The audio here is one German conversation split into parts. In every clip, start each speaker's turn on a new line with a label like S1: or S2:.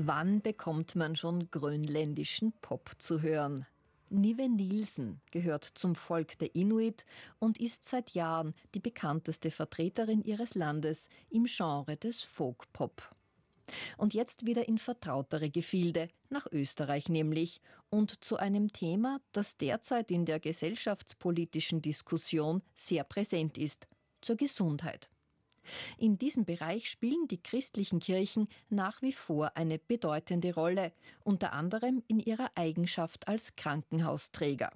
S1: Wann bekommt man schon grönländischen Pop zu hören? Nive Nielsen gehört zum Volk der Inuit und ist seit Jahren die bekannteste Vertreterin ihres Landes im Genre des Folk-Pop. Und jetzt wieder in vertrautere Gefilde, nach Österreich nämlich, und zu einem Thema, das derzeit in der gesellschaftspolitischen Diskussion sehr präsent ist: zur Gesundheit. In diesem Bereich spielen die christlichen Kirchen nach wie vor eine bedeutende Rolle, unter anderem in ihrer Eigenschaft als Krankenhausträger.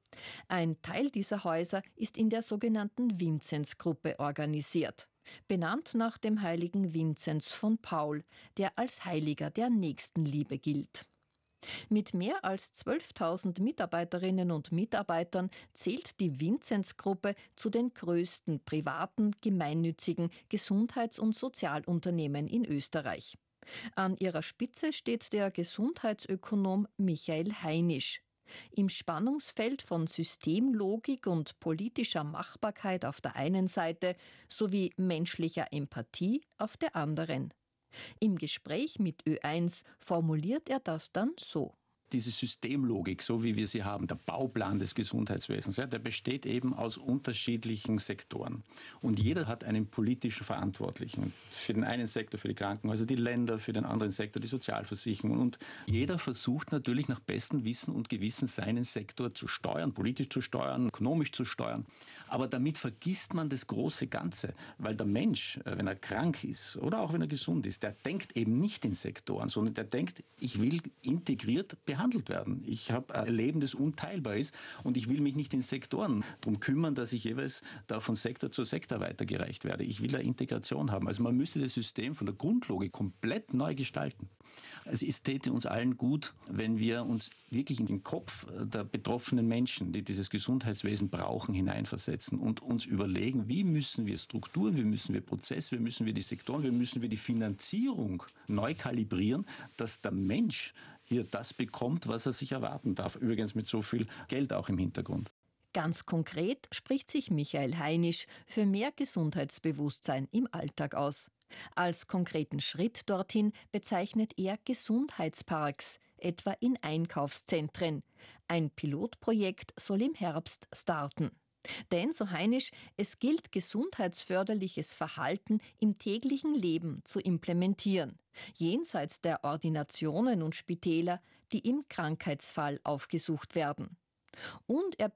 S1: Ein Teil dieser Häuser ist in der sogenannten Vinzenzgruppe organisiert, benannt nach dem heiligen Vinzenz von Paul, der als Heiliger der Nächstenliebe gilt. Mit mehr als 12.000 Mitarbeiterinnen und Mitarbeitern zählt die Vinzenzgruppe zu den größten privaten, gemeinnützigen Gesundheits- und Sozialunternehmen in Österreich. An ihrer Spitze steht der Gesundheitsökonom Michael Heinisch. Im Spannungsfeld von Systemlogik und politischer Machbarkeit auf der einen Seite sowie menschlicher Empathie auf der anderen. Im Gespräch mit Ö1 formuliert er das dann so.
S2: Diese Systemlogik, so wie wir sie haben, der Bauplan des Gesundheitswesens, der besteht eben aus unterschiedlichen Sektoren. Und jeder hat einen politischen Verantwortlichen. Für den einen Sektor, für die Krankenhäuser, die Länder, für den anderen Sektor, die Sozialversicherungen. Und jeder versucht natürlich nach bestem Wissen und Gewissen seinen Sektor zu steuern, politisch zu steuern, ökonomisch zu steuern. Aber damit vergisst man das große Ganze. Weil der Mensch, wenn er krank ist oder auch wenn er gesund ist, der denkt eben nicht in Sektoren, sondern der denkt, ich will integriert behandelt werden. Ich habe ein Leben, das unteilbar ist und ich will mich nicht in Sektoren darum kümmern, dass ich jeweils da von Sektor zu Sektor weitergereicht werde. Ich will eine Integration haben. Also man müsste das System von der Grundlogik komplett neu gestalten. Also es täte uns allen gut, wenn wir uns wirklich in den Kopf der betroffenen Menschen, die dieses Gesundheitswesen brauchen, hineinversetzen und uns überlegen, wie müssen wir Strukturen, wie müssen wir Prozesse, wie müssen wir die Sektoren, wie müssen wir die Finanzierung neu kalibrieren, dass der Mensch hier das bekommt, was er sich erwarten darf. Übrigens mit so viel Geld auch im Hintergrund.
S1: Ganz konkret spricht sich Michael Heinisch für mehr Gesundheitsbewusstsein im Alltag aus. Als konkreten Schritt dorthin bezeichnet er Gesundheitsparks, etwa in Einkaufszentren. Ein Pilotprojekt soll im Herbst starten. Denn, so Heinisch, es gilt, gesundheitsförderliches Verhalten im täglichen Leben zu implementieren, jenseits der Ordinationen und Spitäler, die im Krankheitsfall aufgesucht werden. Und er